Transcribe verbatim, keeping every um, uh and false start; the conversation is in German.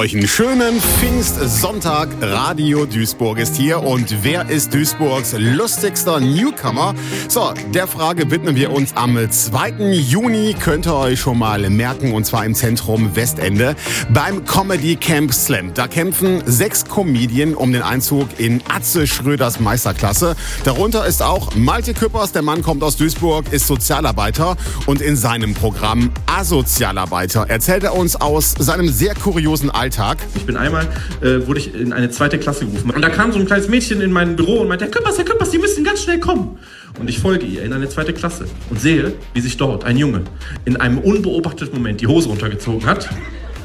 euch einen schönen Pfingstsonntag. Radio Duisburg ist hier. Und wer ist Duisburgs lustigster Newcomer? So, der Frage widmen wir uns am zweiten Juni. Könnt ihr euch schon mal merken, und zwar im Zentrum Westende beim Comedy Camp Slam. Da kämpfen sechs Comedien um den Einzug in Atze Schröders Meisterklasse. Darunter ist auch Malte Küppers. Der Mann kommt aus Duisburg, ist Sozialarbeiter, und in seinem Programm Asozialarbeiter erzählt er uns aus seinem sehr kuriosen Alltag. Ich bin einmal, äh, wurde ich in eine zweite Klasse gerufen. Und da kam so ein kleines Mädchen in mein Büro und meinte, Herr Küppers, Herr Küppers, Sie müssen ganz schnell kommen. Und ich folge ihr in eine zweite Klasse und sehe, wie sich dort ein Junge in einem unbeobachteten Moment die Hose runtergezogen hat